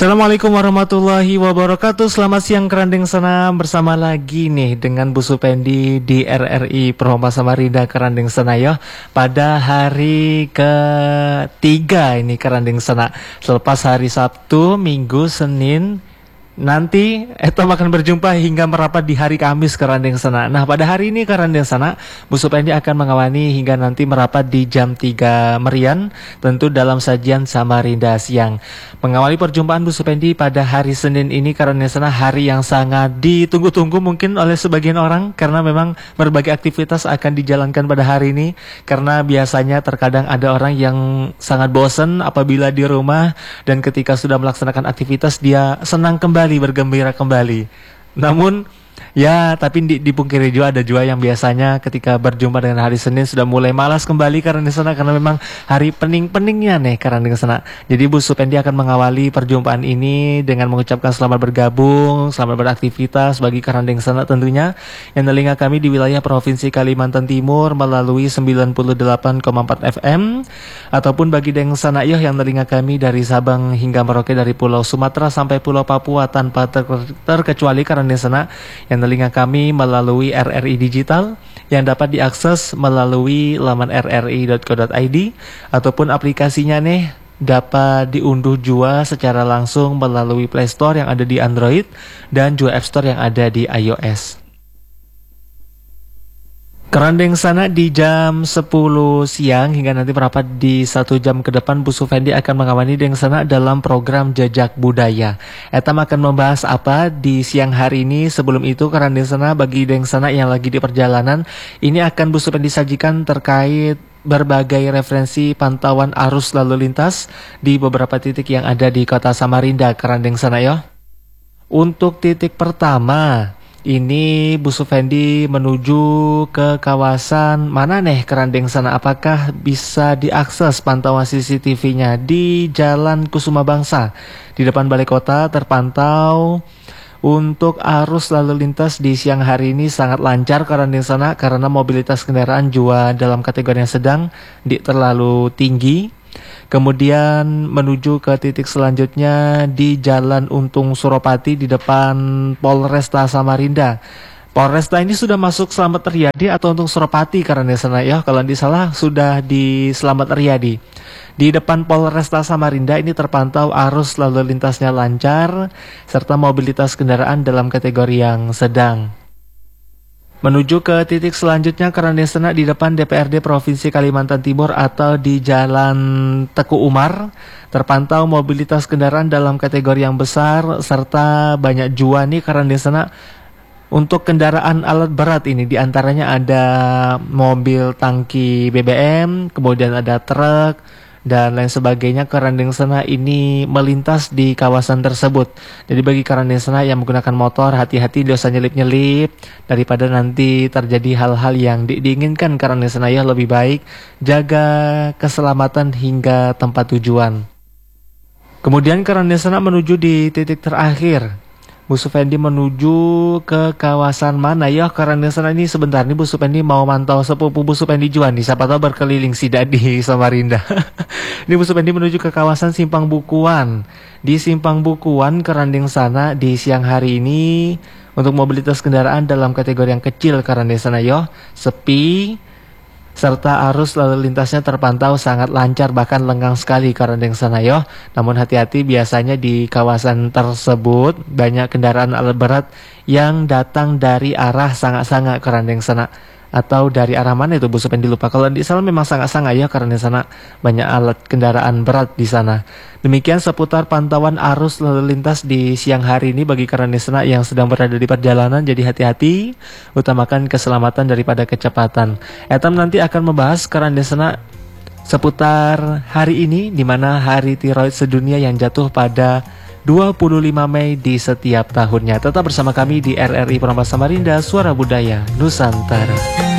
Assalamualaikum warahmatullahi wabarakatuh. Selamat siang Kerandeng Senam. Bersama lagi nih dengan Bu Supendi di RRI Perhoma Samarinda Kerandeng Sena ya. Pada hari ketiga ini Kerandeng Sena. Selepas hari Sabtu, Minggu, Senin, nanti Etom akan berjumpa hingga merapat di hari Kamis Kerandeng Sena. Nah pada hari ini Kerandeng Sena, Bu Supendi akan mengawani hingga nanti merapat di jam 3 Merian, tentu dalam sajian Samarinda siang. Mengawali perjumpaan Bu Supendi pada hari Senin ini Kerandeng Sena, hari yang sangat ditunggu-tunggu mungkin oleh sebagian orang, karena memang berbagai aktivitas akan dijalankan pada hari ini. Karena biasanya terkadang ada orang yang sangat bosan apabila di rumah, dan ketika sudah melaksanakan aktivitas dia senang kembali, bergembira kembali. Namun ya, tapi dipungkiri juga ada juga yang biasanya ketika berjumpa dengan hari Senin sudah mulai malas kembali karena memang hari pening-peningnya nih karena Jadi Bu Supendi akan mengawali perjumpaan ini dengan mengucapkan selamat bergabung, selamat beraktivitas bagi Kerandeng Sena tentunya yang telinga kami di wilayah Provinsi Kalimantan Timur melalui 98,4 FM, ataupun bagi Deng Sanayoh yang telinga kami dari Sabang hingga Merauke, dari Pulau Sumatera sampai Pulau Papua tanpa terkecuali Kerandeng Sena yang telinga kami melalui RRI Digital yang dapat diakses melalui laman rri.co.id, ataupun aplikasinya nih dapat diunduh juga secara langsung melalui Play Store yang ada di Android dan juga App Store yang ada di iOS. Kerandeng Sana di jam 10 siang hingga nanti merapat di 1 jam ke depan, Bu Supendi akan mengawani Deng Sana dalam program Jejak Budaya. Etam akan membahas apa di siang hari ini. Sebelum itu Kerandeng Sana, bagi Deng Sana yang lagi di perjalanan, ini akan Bu Supendi sajikan terkait berbagai referensi pantauan arus lalu lintas di beberapa titik yang ada di kota Samarinda, Kerandeng Sana ya. Untuk titik pertama, ini Bu Supendi menuju ke kawasan mana nih Kerandeng Sana? Apakah bisa diakses pantauan CCTV-nya di Jalan Kusuma Bangsa di depan Balai Kota? Terpantau untuk arus lalu lintas di siang hari ini sangat lancar Kerandeng Sana, karena mobilitas kendaraan juga dalam kategori yang sedang, terlalu tinggi. Kemudian menuju ke titik selanjutnya di Jalan Untung Suropati di depan Polresta Samarinda. Polresta ini sudah masuk Slamet Riyadi atau Untung Suropati karena sana ya, kalau tidak salah sudah di Slamet Riyadi. Di depan Polresta Samarinda ini terpantau arus lalu lintasnya lancar serta mobilitas kendaraan dalam kategori yang sedang. Menuju ke titik selanjutnya Kerandeng Sena di depan DPRD Provinsi Kalimantan Timur atau di Jalan Teku Umar, terpantau mobilitas kendaraan dalam kategori yang besar serta banyak jua nih Kerandeng Sena. Untuk kendaraan alat berat ini diantaranya ada mobil tangki BBM, kemudian ada truk dan lain sebagainya. Kerandeng Sena ini melintas di kawasan tersebut. Jadi bagi Kerandeng Sena yang menggunakan motor, hati-hati, tidak usah nyelip-nyelip daripada nanti terjadi hal-hal yang diinginkan. Kerandeng Sena ya, lebih baik jaga keselamatan hingga tempat tujuan. Kemudian Kerandeng Sena menuju di titik terakhir. Bu Supendi menuju ke kawasan mana ya Kerandeng Sena ini? Sebentar nih Bu Supendi mau mantau sepupu Bu Supendi juga nih, siapa tahu berkeliling sidak di Samarinda. Ini Bu Supendi menuju ke kawasan Simpang Bukuan. Di Simpang Bukuan Kerandeng Sena di siang hari ini untuk mobilitas kendaraan dalam kategori yang kecil Kerandeng Sena ya, sepi serta arus lalu lintasnya terpantau sangat lancar, bahkan lenggang sekali Kerandeng Sena ya. Namun hati-hati, biasanya di kawasan tersebut banyak kendaraan alat berat yang datang dari arah Sanga-Sanga Kerandeng Sena. Atau dari arah mana itu Bu Supendi lupa. Kalau di sana memang Sanga-Sanga ya, karena di sana banyak alat kendaraan berat di sana. Demikian seputar pantauan arus lalu lintas di siang hari ini bagi Kerandeng Sena yang sedang berada di perjalanan. Jadi hati-hati, utamakan keselamatan daripada kecepatan. Etam nanti akan membahas Kerandeng Sena seputar hari ini, di mana Hari Tiroid Sedunia yang jatuh pada 25 Mei di setiap tahunnya. Tetap bersama kami di RRI Perhoma Samarinda, Suara Budaya Nusantara.